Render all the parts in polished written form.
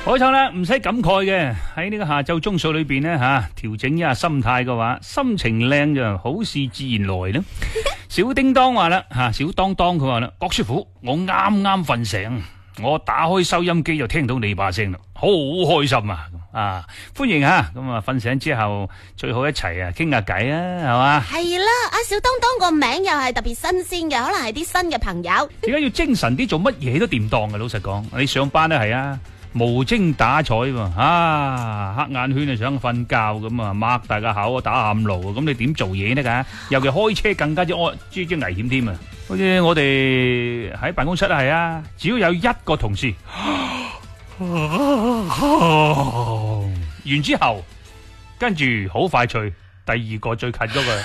冇錯啦，唔使感慨嘅，喺呢個下晝鐘數裏邊呢，調整一下心態嘅話，心情靚就好事自然來啦。小叮當話啦，小當當佢話啦，郭師傅，我啱啱瞓醒，我打開收音機就聽到你把聲啦，好開心啊！歡迎咁啊，瞓醒之後最好一齊傾下偈啊，係嘛？ 係啦，阿小當當個名又係特別新鮮嘅，可能係啲新嘅朋友。 而家要精神啲，做乜嘢都掂當嘅。老實講，你上班都係啊。無精打采喎，黑眼圈啊想瞓覺咁啊，擘大個口打喊路啊，咁你點做嘢呢？噶？尤其開車更加之危險添啊！好似我哋喺辦公室係啊，只要有一個同事完之後，跟住好快脆，第二個最近嗰個。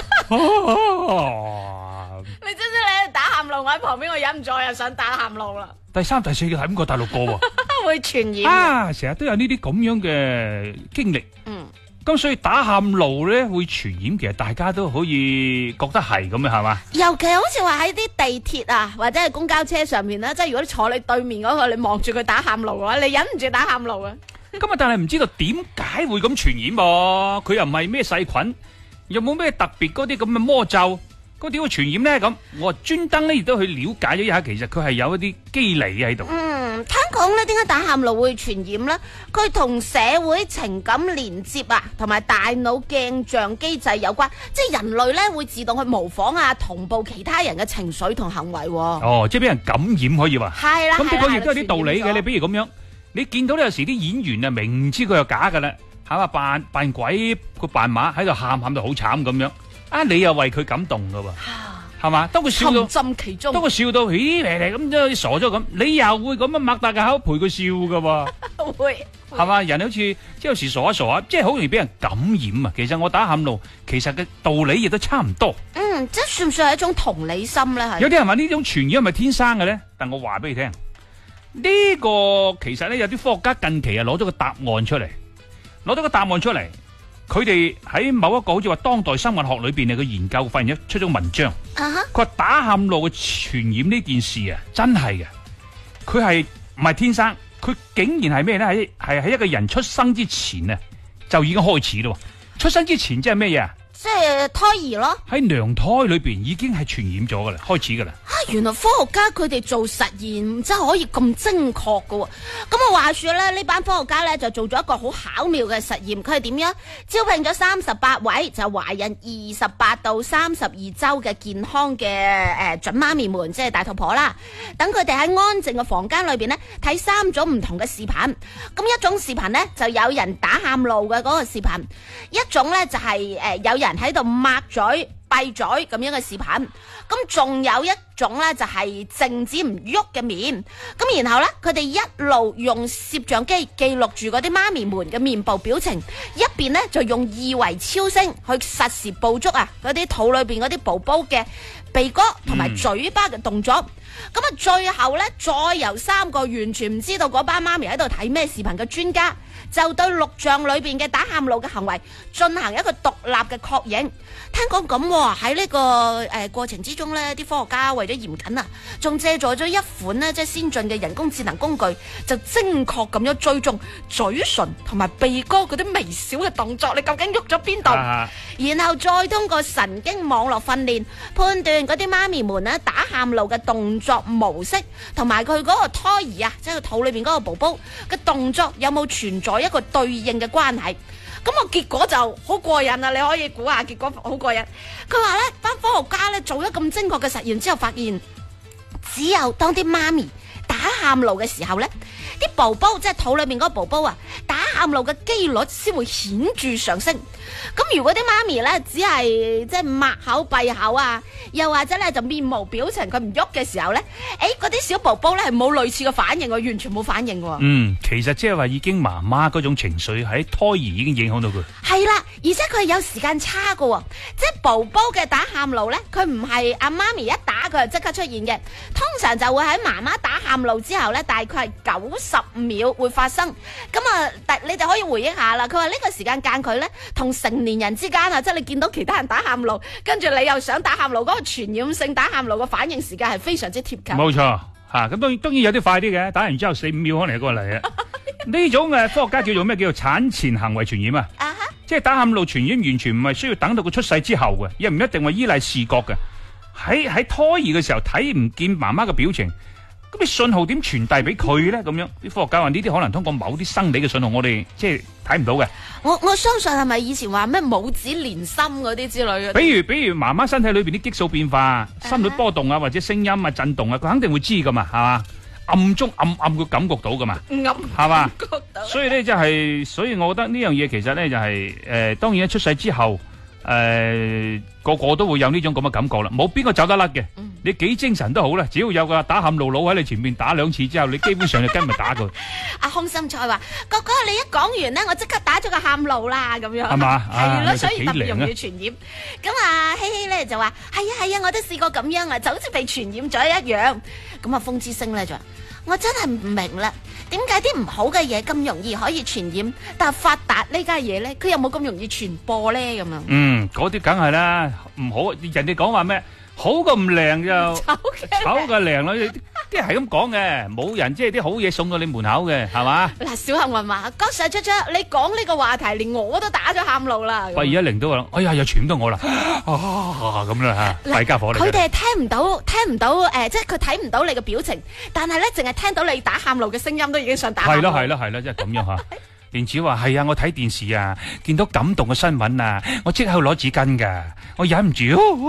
你知唔知你打喊路，我喺旁邊，我忍唔住我又想打喊路啦。 第三、第四個係咁個第六個喎。 會傳染成日都有呢啲咁樣嘅經歷。咁所以打喊路咧會傳染，其實大家都可以覺得係咁樣，係嘛？ 尤其好似話喺啲地鐵啊，或者係公交車上面啦，即係如果你坐你對面嗰個，你望住佢打喊路嘅話，你忍唔住打喊路啊！ 咁但係唔知道點解會咁傳染噃？佢又唔係咩細菌，又冇咩特別嗰啲咁嘅魔咒。咁點會傳染咧？咁我專登咧亦都去了解咗一下，其實佢係有一啲機理喺度。 聽講咧，點解打喊路會傳染咧？佢同社會情感連接啊，同埋大腦鏡像機制有關。即係人類咧會自動去模仿同步其他人嘅情緒同行為。 即係俾人感染可以話。 係啦， 咁呢個亦都有啲道理嘅。你比如咁樣，你見到呢有時啲演員啊，明知佢係假噶啦，係嘛，扮鬼個扮馬喺度喊到好慘咁樣。你又為佢感動噶喎，係嘛？當佢笑到沉浸其中， 當佢笑到咦嚟咁即係傻咗咁，你又會咁樣擘大個口陪佢笑噶喎， 會係嘛？人好似即係有時傻一傻，即係好容易俾人感染啊！其實我打喊路，其實嘅道理亦都差唔多。 即係算唔算係一種同理心咧？係有啲人話呢種傳染係咪天生嘅咧？但我話俾你聽，呢個其實咧有啲科學家近期攞咗個答案出嚟。佢哋喺某一個好似話當代生物學裏邊嘅研究，發現出咗文章。佢話打喊路嘅傳染呢件事啊，真係嘅，佢係唔係天生？佢竟然係咩咧？係喺一個人出生之前啊，就已經開始咯。出生之前即係咩嘢啊？ 即係胎兒咯， 喺娘胎裏邊已經係傳染咗噶啦，開始噶啦。 原來科學家佢哋做實驗真係可以咁精確噶。咁我話說咧，呢班科學家咧就做咗一個好巧妙嘅實驗。佢係點樣？招聘咗38位就懷孕28到32周嘅健康嘅準媽咪們，即係大肚婆啦。等佢哋喺安靜嘅房間裏邊咧睇3種唔同嘅視頻。咁一種視頻咧就有人打喊路嘅嗰個視頻，一種咧就係有人喺度擘嘴閉嘴咁樣嘅視頻，咁仲有一種咧就係靜止唔喐嘅面，咁然後咧佢哋一路用攝像機記錄住嗰啲媽咪們嘅面部表情，一邊咧就用2維超聲去實時捕捉嗰啲肚裏邊嗰啲寶寶嘅鼻哥同埋嘴巴嘅動作，咁最後咧再由3個完全唔知道嗰班媽咪喺度睇咩視頻嘅專家，就對錄像裏邊嘅打喊路嘅行為進行一個獨立嘅確認。聽講咁喺呢個過程之中呢，啲科學家為咗嚴謹仲借助咗一款呢即係先進嘅人工智能工具，就精確咁樣追蹤嘴唇同埋鼻哥嗰啲微小嘅動作，你究竟喐咗邊度？然後再通過神經網絡訓練，判斷嗰啲媽咪們呢打喊路嘅動作模式，同埋佢嗰個胎兒即係個肚裏邊嗰個寶寶嘅動作有冇存在一個對應嘅關係。咁個結果就好過癮啊！你可以估下結果好過癮。佢話咧，班科學家咧做咗咁精確嘅實驗之後，發現只有當啲媽咪打喊路嘅時候咧，啲寶寶即係肚裏面嗰個寶寶打喊路嘅機率先會顯著上升。咁如果啲媽咪咧只係即係擘口閉口又或者咧就面無表情佢唔喐嘅時候咧，嗰啲小寶寶咧係冇類似嘅反應，完全冇反應。 其實即係話已經媽媽嗰種情緒喺胎兒已經影響到佢。係啦，而且佢係有時間差喎。即係寶寶嘅打喊路咧，佢唔係阿媽咪一打佢就即刻出現嘅，通常就會喺媽媽打喊路之後咧，大概係90秒會發生。咁你哋可以回憶下啦。佢話呢個時間間距咧，同成年人之間即係你見到其他人打喊路，跟住你又想打喊路，嗰個傳染性打喊路嘅反應時間係非常之貼近。 冇錯咁當然有啲快啲嘅，打完之後4-5秒可能過嚟呢種科學家叫做咩？叫做產前行為傳染啊！ 啊哈， 即係打喊路傳染，完全唔係需要等到佢出世之後嘅，亦唔一定話依賴視覺嘅。喺胎兒嘅時候睇唔見媽媽嘅表情，咁你信號點傳遞俾佢咧？咁樣啲科學家話呢啲可能通過某啲生理嘅信號，我哋即係睇唔到嘅。 我相信係咪以前話咩母子連心嗰啲之類嘅？ 比如媽媽身體裏邊啲激素變化、心率波動啊，或者聲音啊震動啊，佢肯定會知噶嘛，係嘛？暗中暗佢感覺到噶嘛，係嘛？所以咧就係，所以我覺得呢樣嘢其實咧就係當然喺出世之後，個個都會有呢種咁嘅感覺啦，冇邊個走得甩嘅。你幾精神都好啦，只要有個打喊路佬喺你前面打2次之後，你基本上就跟咪打佢。 阿空心菜話：哥哥你一講完咧，我即刻打咗個喊路啦，咁樣係嘛？ 係咯，所以幾特別容易靈傳染。咁啊，希希咧就話：係啊，我都試過咁樣啊，就好似被傳染咗一樣。咁啊，風之星咧就話：我真係唔明啦，點解啲唔好嘅嘢咁容易可以傳染，但係發達呢家嘢咧，佢有冇咁容易傳播咧？咁樣嗰啲梗係啦，唔好人哋講話咩？好過唔靈就醜過靈咯，啲係咁講嘅，冇人即係啲好嘢送到你門口嘅，係嘛？ 嗱，小幸運話：哥細出，你講呢個話題，連我都打咗喊路啦。 821都話：哎呀，又傳到我啦，咁啦嚇，弊家伙嚟嘅。 佢哋係聽唔到即係佢睇唔到你嘅表情，但係咧淨係聽到你打喊路嘅聲音，都已經想打喊路。 係啦，即係咁樣嚇。連子話係啊，我睇電視啊，見到感動嘅新聞啊，我即刻去攞紙巾噶，我忍唔住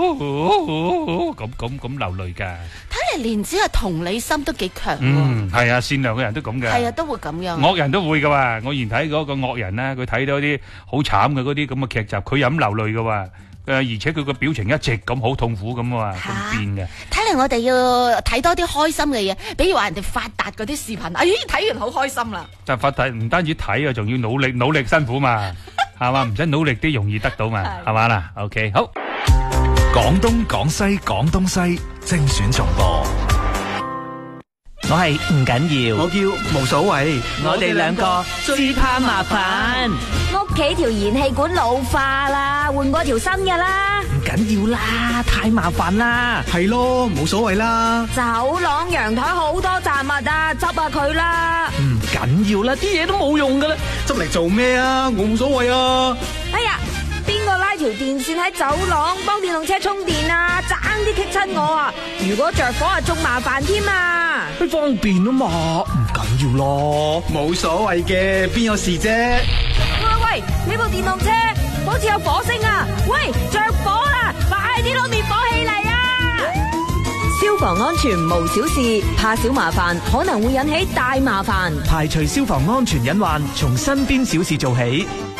咁流淚噶。 睇嚟連子係同理心都幾強。 係啊，善良嘅人都咁嘅。 係啊，都會咁樣。 惡人都會噶嘛。我以前睇嗰個惡人咧，佢睇到啲好慘嘅嗰啲咁嘅劇集，佢又咁流淚噶。而且佢個表情一直咁好痛苦咁啊，咁變嘅。睇嚟我哋要睇多啲開心嘅嘢，比如話人哋發達嗰啲視頻，睇完好開心啦。 就發達唔單止睇啊，仲要努力辛苦嘛，係嘛？唔使努力啲容易得到嘛，係嘛啦 ？OK， 好。 廣東廣西廣東西精選重播。 我係唔緊要， 我叫無所謂。 我哋兩個最怕麻煩。 屋企條燃氣管老化啦，換過條新嘅啦。 唔緊要啦，太麻煩啦。 係咯，冇所謂啦。 走廊陽台好多雜物啊，執下佢啦。 唔緊要啦，啲嘢都冇用噶啦。 執嚟做咩啊？我冇所謂啊。 哎呀！邊個拉條電線喺走廊幫電動車充電啊？爭啲棘親我啊！如果着火啊，仲麻煩添啊！ 佢方便啊嘛，唔緊要咯， 冇所謂嘅，邊有事啫？ 喂，呢部電動車好似有火星啊！喂，着火啦！快啲攞滅火器嚟啊！ 消防安全無小事，怕小麻煩可能會引起大麻煩。 排除消防安全隱患，從身邊小事做起。